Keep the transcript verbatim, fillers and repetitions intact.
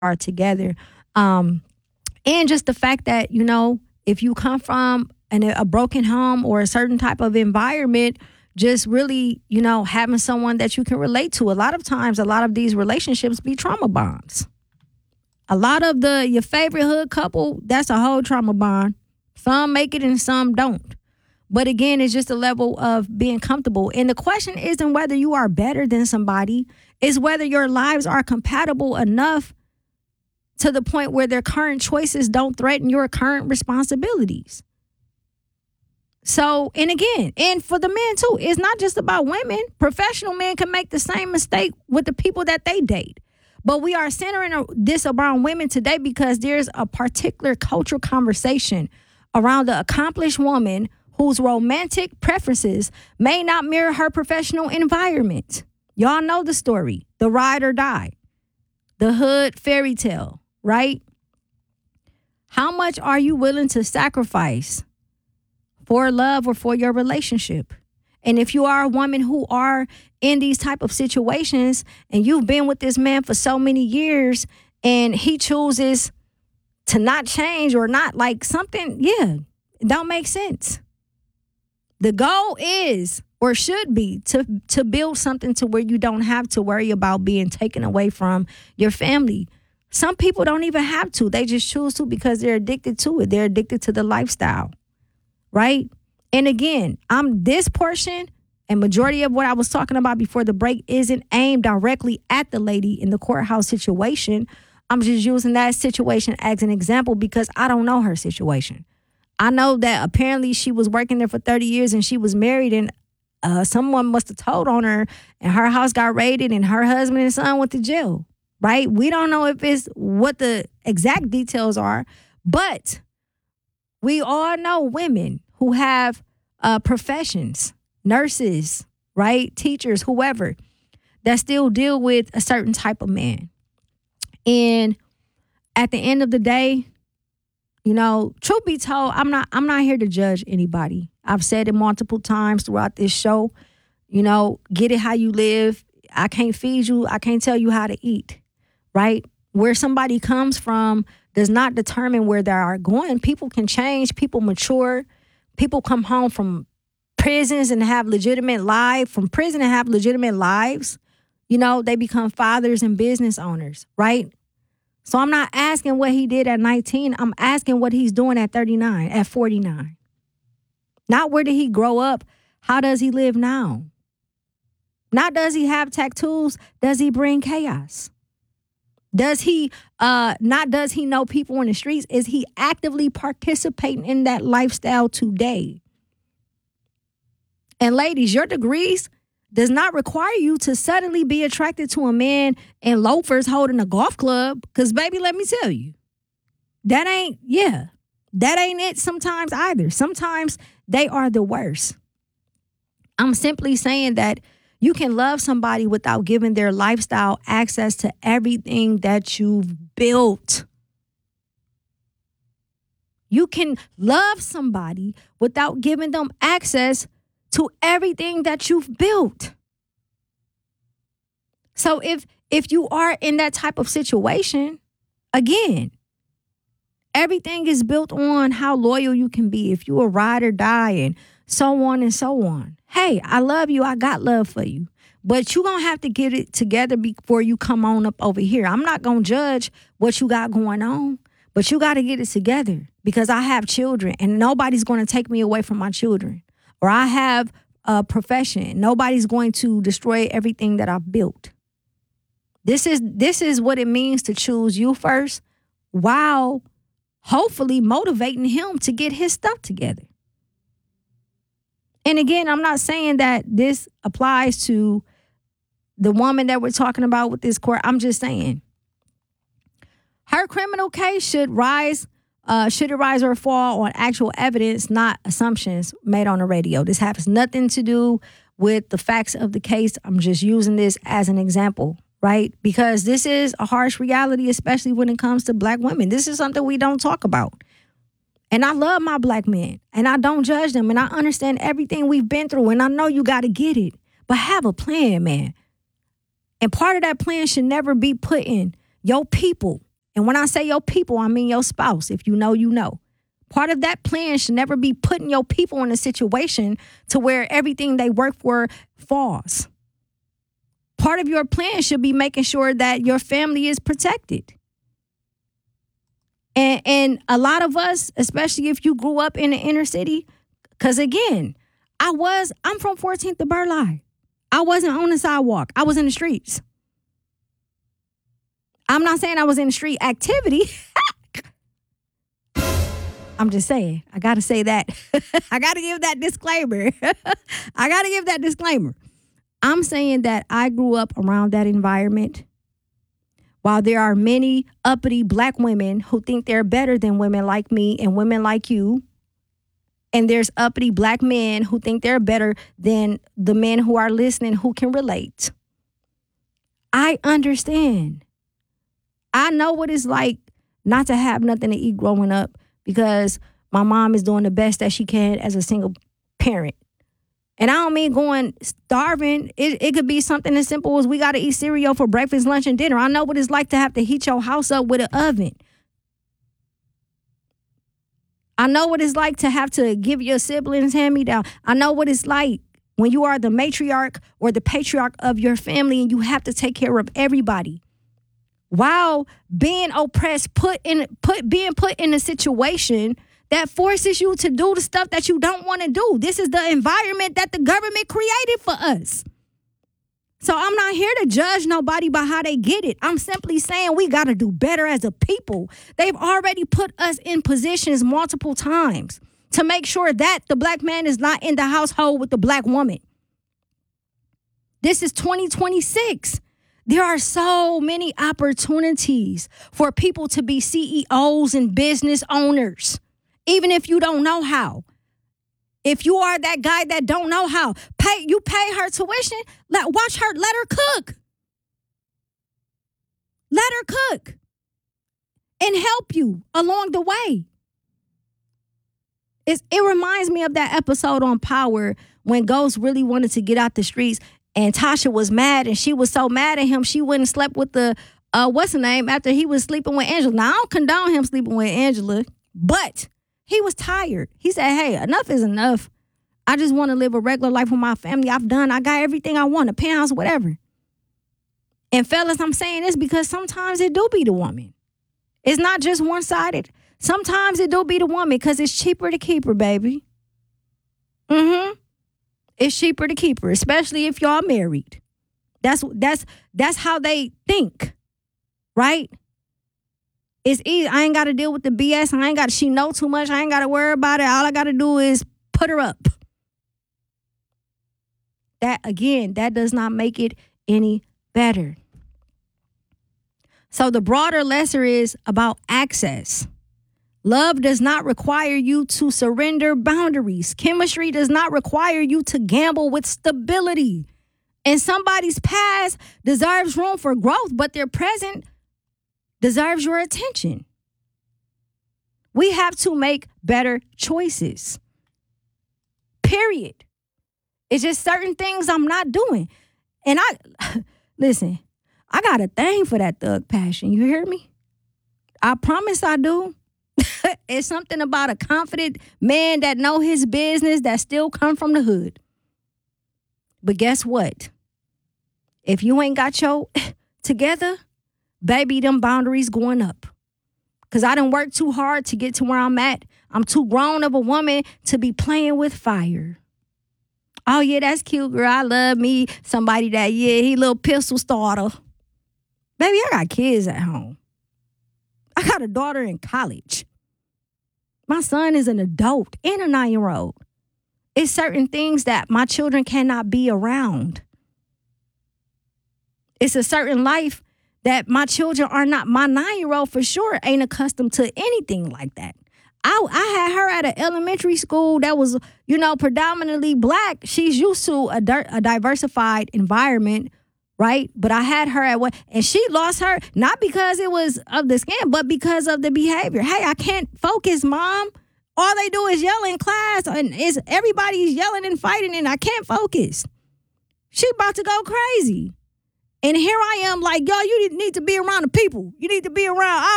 are together. Um, and just the fact that, you know, if you come from an, a broken home or a certain type of environment, just really, you know, having someone that you can relate to. A lot of times, a lot of these relationships be trauma bonds. A lot of the your favorite hood couple, that's a whole trauma bond. Some make it and some don't. But again, it's just a level of being comfortable. And the question isn't whether you are better than somebody, it's whether your lives are compatible enough to the point where their current choices don't threaten your current responsibilities. So, and again, and for the men too, it's not just about women. Professional men can make the same mistake with the people that they date. But we are centering this around women today because there's a particular cultural conversation around the accomplished woman whose romantic preferences may not mirror her professional environment. Y'all know the story, the ride or die, the hood fairy tale, right? How much are you willing to sacrifice for love or for your relationship? And if you are a woman who are in these type of situations and you've been with this man for so many years and he chooses to not change or not like something, yeah, it don't make sense. The goal is or should be to, to build something to where you don't have to worry about being taken away from your family. Some people don't even have to. They just choose to because they're addicted to it. They're addicted to the lifestyle, right? And again, I'm this portion and majority of what I was talking about before the break isn't aimed directly at the lady in the courthouse situation. I'm just using that situation as an example because I don't know her situation. I know that apparently she was working there for thirty years and she was married and uh, someone must have told on her and her house got raided and her husband and son went to jail, right? We don't know if it's what the exact details are, but we all know women who have uh, professions, nurses, right? Teachers, whoever, that still deal with a certain type of man. And at the end of the day, you know, truth be told, I'm not I'm not here to judge anybody. I've said it multiple times throughout this show. You know, get it how you live. I can't feed you. I can't tell you how to eat, right? Where somebody comes from does not determine where they are going. People can change. People mature. People come home from prisons and have legitimate lives, from prison and have legitimate lives. You know, they become fathers and business owners, right? So I'm not asking what he did at nineteen. I'm asking what he's doing at thirty-nine, at forty-nine. Not where did he grow up? How does he live now? Not does he have tattoos? Does he bring chaos? Does he, uh, not does he know people in the streets? Is he actively participating in that lifestyle today? And ladies, your degrees does not require you to suddenly be attracted to a man in loafers holding a golf club. Because, baby, let me tell you, that ain't, yeah, that ain't it sometimes either. Sometimes they are the worst. I'm simply saying that you can love somebody without giving their lifestyle access to everything that you've built. You can love somebody without giving them access to everything that you've built. So if if you are in that type of situation, again, everything is built on how loyal you can be. If you a ride or die and so on and so on. Hey, I love you. I got love for you. But you're going to have to get it together before you come on up over here. I'm not going to judge what you got going on, but you got to get it together because I have children and nobody's going to take me away from my children. Or I have a profession. Nobody's going to destroy everything that I've built. This is this is what it means to choose you first while hopefully motivating him to get his stuff together. And again, I'm not saying that this applies to the woman that we're talking about with this court. I'm just saying her criminal case should rise Uh, should it rise or fall on actual evidence, not assumptions made on the radio. This has nothing to do with the facts of the case. I'm just using this as an example, right? Because this is a harsh reality, especially when it comes to black women. This is something we don't talk about. And I love my black men, and I don't judge them, and I understand everything we've been through, and I know you got to get it. But have a plan, man. And part of that plan should never be putting your people And when I say your people, I mean your spouse. If you know, you know. Part of that plan should never be putting your people in a situation to where everything they work for falls. Part of your plan should be making sure that your family is protected. And, and a lot of us, especially if you grew up in the inner city, because again, I was, I'm from fourteenth to Burleigh. I wasn't on the sidewalk. I was in the streets. I'm not saying I was in the street activity. I'm just saying, I got to say that. I got to give that disclaimer. I got to give that disclaimer. I'm saying that I grew up around that environment. While there are many uppity black women who think they're better than women like me and women like you, and there's uppity black men who think they're better than the men who are listening who can relate. I understand. I know what it's like not to have nothing to eat growing up because my mom is doing the best that she can as a single parent. And I don't mean going starving. It, it could be something as simple as we got to eat cereal for breakfast, lunch, and dinner. I know what it's like to have to heat your house up with an oven. I know what it's like to have to give your siblings hand-me-down. I know what it's like when you are the matriarch or the patriarch of your family and you have to take care of everybody. While being oppressed, put in put being put in a situation that forces you to do the stuff that you don't want to do. This is the environment that the government created for us. So I'm not here to judge nobody by how they get it. I'm simply saying we got to do better as a people. They've already put us in positions multiple times to make sure that the black man is not in the household with the black woman. This is twenty twenty-six. There are so many opportunities for people to be C E Os and business owners, even if you don't know how. If you are that guy that don't know how, pay you pay her tuition, let watch her, let her cook. Let her cook and help you along the way. It's, it reminds me of that episode on Power when Ghost really wanted to get out the streets and Tasha was mad and she was so mad at him she wouldn't sleep with the, uh, what's her name, after he was sleeping with Angela. Now, I don't condone him sleeping with Angela, but he was tired. He said, hey, enough is enough. I just want to live a regular life with my family. I've done, I got everything I want, a penthouse, whatever. And fellas, I'm saying this because sometimes it do be the woman. It's not just one-sided. Sometimes it do be the woman because it's cheaper to keep her, baby. Mm-hmm. It's cheaper to keep her, especially if y'all married. That's that's that's how they think, right? It's easy. I ain't got to deal with the B S. I ain't got. She know too much. I ain't got to worry about it. All I got to do is put her up. That again, that does not make it any better. So the broader lesson is about access. Love does not require you to surrender boundaries. Chemistry does not require you to gamble with stability. And somebody's past deserves room for growth, but their present deserves your attention. We have to make better choices. Period. It's just certain things I'm not doing. And I, listen, I got a thing for that thug passion. You hear me? I promise I do. It's something about a confident man that know his business that still come from the hood. But guess what? If you ain't got your together, baby, them boundaries going up. Because I done worked too hard to get to where I'm at. I'm too grown of a woman to be playing with fire. Oh, yeah, that's cute, girl. I love me somebody that, yeah, he little pistol starter. Baby, I got kids at home. I got a daughter in college. My son is an adult and a nine-year-old. It's certain things that my children cannot be around. It's a certain life that my children are not. My nine-year-old for sure ain't accustomed to anything like that. I, I had her at an elementary school that was, you know, predominantly black. She's used to a, di- a diversified environment, right? But I had her at what, and she lost her, not because it was of the skin, but because of the behavior. Hey, I can't focus, Mom. All they do is yell in class, and is everybody's yelling and fighting, and I can't focus. She about to go crazy. And here I am like, yo, you need to be around the people. You need to be around